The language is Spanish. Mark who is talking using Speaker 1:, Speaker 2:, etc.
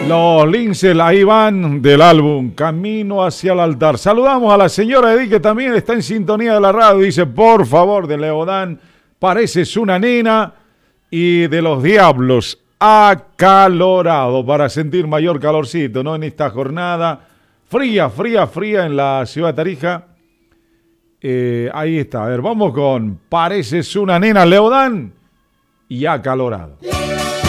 Speaker 1: Los Linces, ahí van del álbum Camino hacia el altar. Saludamos a la señora Edith, que también está en sintonía de la radio. Dice, por favor, de Leodán, pareces una nena. Y de Los Diablos, Acalorado, para sentir mayor calorcito, ¿no? En esta jornada fría en la ciudad de Tarija. Ahí está, a ver, vamos con Pareces una nena, Leodán y Acalorado.